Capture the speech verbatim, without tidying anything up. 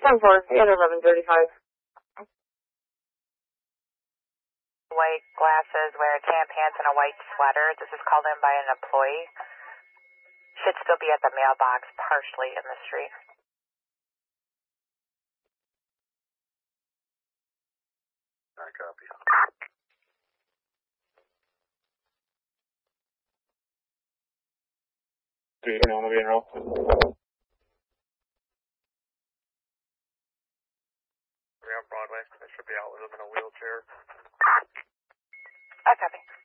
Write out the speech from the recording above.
ten four, eight eleven thirty-five. White glasses, wear tan pants and a white sweater. This is called in by an employee. Should still be at the mailbox, partially in the street. I copy. three twenty on the main roll. We're on Broadway. I should be out with him in a wheelchair. I copy.